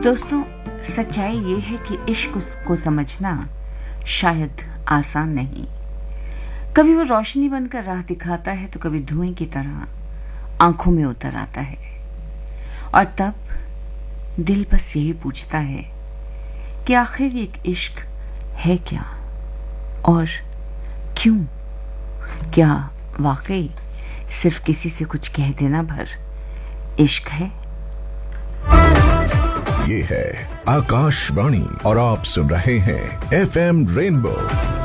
दोस्तों, सच्चाई ये है कि इश्क को समझना शायद आसान नहीं। कभी वो रोशनी बनकर राह दिखाता है तो कभी धुएं की तरह आंखों में उतर आता है। और तब दिल बस यही पूछता है कि आखिर एक इश्क है क्या और क्यों? क्या वाकई सिर्फ किसी से कुछ कह देना भर इश्क है? ये है आकाशवाणी और आप सुन रहे हैं FM रेनबो